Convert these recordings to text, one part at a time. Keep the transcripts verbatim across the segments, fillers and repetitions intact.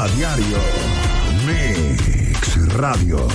A diario. Mix Radio.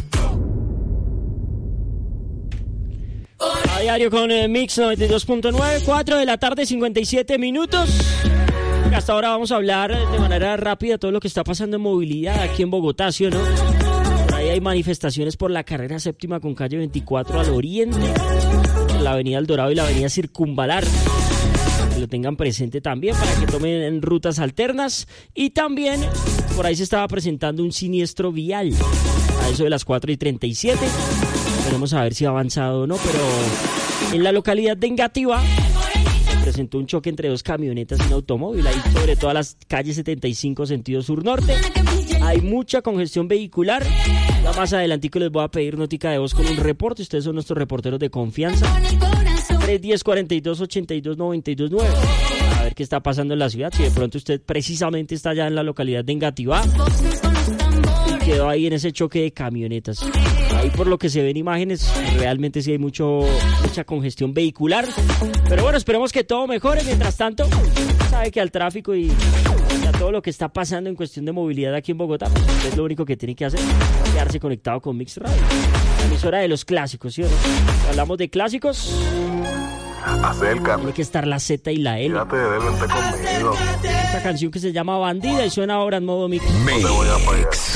A diario con eh, Mix noventa y dos punto nueve, cuatro de la tarde, cincuenta y siete minutos. Hasta ahora vamos a hablar de manera rápida todo lo que está pasando en movilidad aquí en Bogotá, ¿sí o no? Por ahí hay manifestaciones por la carrera séptima con calle veinticuatro al oriente, la avenida El Dorado y la avenida Circunvalar. Que lo tengan presente también para que tomen rutas alternas. Y también por ahí se estaba presentando un siniestro vial a eso de las cuatro y treinta y siete. Veremos a ver si ha avanzado o no, pero en la localidad de Engativá presentó un choque entre dos camionetas y un automóvil, ahí sobre todas las calles setenta y cinco sentido sur-norte. Hay mucha congestión vehicular. Ya más adelantico les voy a pedir notica de voz con un reporte. Ustedes son nuestros reporteros de confianza. tres diez, cuarenta y dos, ochenta y dos, noventa y dos, nueve. A ver qué está pasando en la ciudad. Si de pronto usted precisamente está allá en la localidad de Engativá y quedó ahí en ese choque de camionetas. Ahí por lo que se ven imágenes, realmente sí hay mucho, mucha congestión vehicular. Pero bueno, esperemos que todo mejore. Mientras tanto, sabe que al tráfico y a todo lo que está pasando en cuestión de movilidad aquí en Bogotá, pues es lo único que tiene que hacer, quedarse conectado con Mix Radio, la emisora de los clásicos, ¿sí o no? Hablamos de clásicos. Acércate. Tiene que estar la Z y la L. Fíjate de él, vente conmigo. Esta canción que se llama Bandida y suena ahora en modo Mix. Mix